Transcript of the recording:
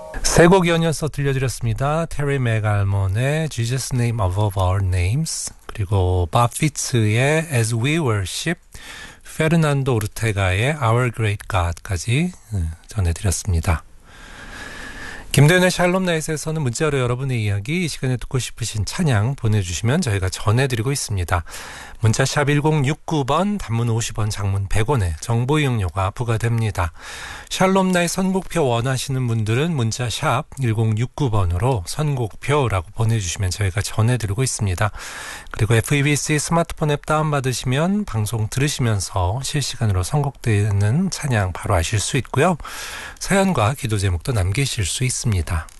세 곡 이어서 들려드렸습니다. 테리 맥알몬의 Jesus Name Above All Names, 그리고 밥 피츠의 As We Worship, 페르난도 오르테가의 Our Great God까지 전해드렸습니다. 김도현의 샬롬 나잇에서는 문자로 여러분의 이야기, 이 시간에 듣고 싶으신 찬양 보내주시면 저희가 전해드리고 있습니다. 문자 샵 1069번, 단문 50원, 장문 100원에 정보 이용료가 부과됩니다. 샬롬 나잇 선곡표 원하시는 분들은 문자 샵 1069번으로 선곡표라고 보내주시면 저희가 전해드리고 있습니다. 그리고 FEBC 스마트폰 앱 다운받으시면 방송 들으시면서 실시간으로 선곡되는 찬양 바로 아실 수 있고요. 사연과 기도 제목도 남기실 수 있습니다.